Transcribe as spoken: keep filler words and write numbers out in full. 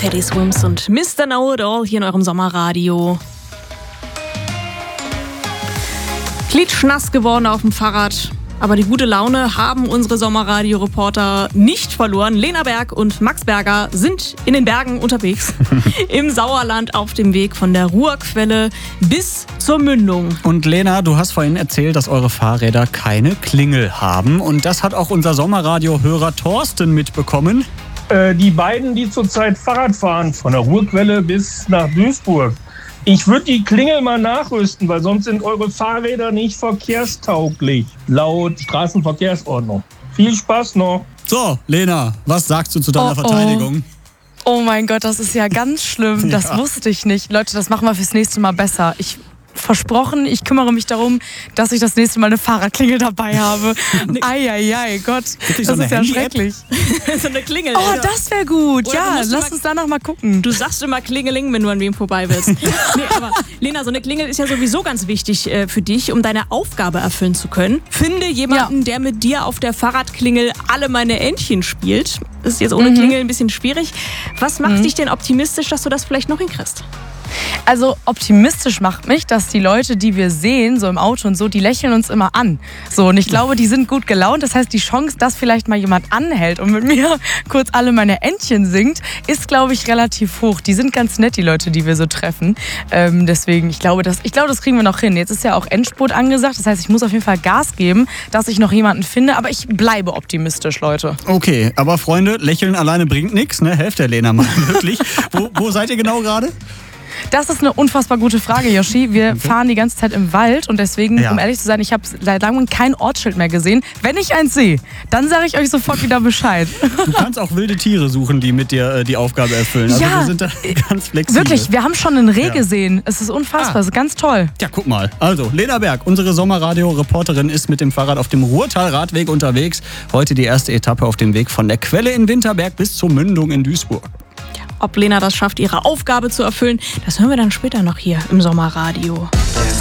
Teddy Swims und Mister Know-It-All hier in eurem Sommerradio. Klitschnass geworden auf dem Fahrrad. Aber die gute Laune haben unsere Sommerradio-Reporter nicht verloren. Lena Berg und Max Berger sind in den Bergen unterwegs. Im Sauerland auf dem Weg von der Ruhrquelle bis zur Mündung. Und Lena, du hast vorhin erzählt, dass eure Fahrräder keine Klingel haben. Und das hat auch unser Sommerradio-Hörer Thorsten mitbekommen. Äh, die beiden, die zurzeit Fahrrad fahren, von der Ruhrquelle bis nach Duisburg. Ich würde die Klingel mal nachrüsten, weil sonst sind eure Fahrräder nicht verkehrstauglich, laut Straßenverkehrsordnung. Viel Spaß noch. So, Lena, was sagst du zu deiner Oh, oh. Verteidigung? Oh mein Gott, das ist ja ganz schlimm. Das Ja. wusste ich nicht. Leute, das machen wir fürs nächste Mal besser. Ich versprochen, ich kümmere mich darum, dass ich das nächste Mal eine Fahrradklingel dabei habe. Eieiei, Gott, Gibt nicht das so eine ist ja Handy-App? schrecklich. So eine Klingel. Oh, oder? das wäre gut. Oder du Ja, musst lass immer- uns da noch mal gucken. Du sagst immer Klingeling, wenn du an wem vorbei willst. Nee, aber Lena, so eine Klingel ist ja sowieso ganz wichtig äh, für dich, um deine Aufgabe erfüllen zu können. Finde jemanden, Ja. der mit dir auf der Fahrradklingel alle meine Entchen spielt. Das ist jetzt ohne Mhm. Klingel ein bisschen schwierig. Was macht dich denn optimistisch, dass du das vielleicht noch hinkriegst? Also optimistisch macht mich, dass die Leute, die wir sehen, so im Auto und so, die lächeln uns immer an. So, und ich glaube, die sind gut gelaunt. Das heißt, die Chance, dass vielleicht mal jemand anhält und mit mir kurz alle meine Entchen singt, ist, glaube ich, relativ hoch. Die sind ganz nett, die Leute, die wir so treffen. Ähm, deswegen, ich glaube, das, ich glaube, das kriegen wir noch hin. Jetzt ist ja auch Endspurt angesagt. Das heißt, ich muss auf jeden Fall Gas geben, dass ich noch jemanden finde. Aber ich bleibe optimistisch, Leute. Okay, aber Freunde, lächeln alleine bringt nichts, ne? Helft der Lena mal wirklich. wo, wo seid ihr genau gerade? Das ist eine unfassbar gute Frage, Yoshi. Wir Okay. fahren die ganze Zeit im Wald und deswegen, Ja. um ehrlich zu sein, ich habe seit langem kein Ortsschild mehr gesehen. Wenn ich eins sehe, dann sage ich euch sofort wieder Bescheid. Du kannst auch wilde Tiere suchen, die mit dir äh, die Aufgabe erfüllen. Also Ja, wir sind da ganz flexibel. Wirklich, wir haben schon einen Reh Ja. gesehen. Es ist unfassbar, Ah. es ist ganz toll. Ja, guck mal. Also, Lena Berg, unsere Sommerradio-Reporterin, ist mit dem Fahrrad auf dem Ruhrtal-Radweg unterwegs. Heute die erste Etappe auf dem Weg von der Quelle in Winterberg bis zur Mündung in Duisburg. Ob Lena das schafft, ihre Aufgabe zu erfüllen, das hören wir dann später noch hier im Sommerradio.